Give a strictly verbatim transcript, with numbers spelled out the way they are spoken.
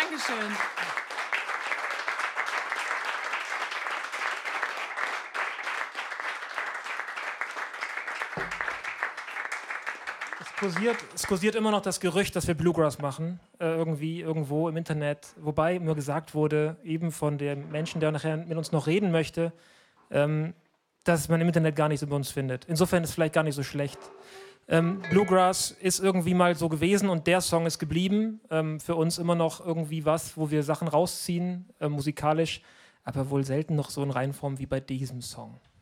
Dankeschön. Es kursiert, es kursiert immer noch das Gerücht, dass wir Bluegrass machen, äh, irgendwie, irgendwo im Internet. Wobei mir gesagt wurde, eben von dem Menschen, der nachher mit uns noch reden möchte, ähm, dass man im Internet gar nichts über uns findet. Insofern ist es vielleicht gar nicht so schlecht. Ähm, Bluegrass ist irgendwie mal so gewesen und der Song ist geblieben. Ähm, für uns immer noch irgendwie was, wo wir Sachen rausziehen, äh, musikalisch, aber wohl selten noch so in Reihenform wie bei diesem Song.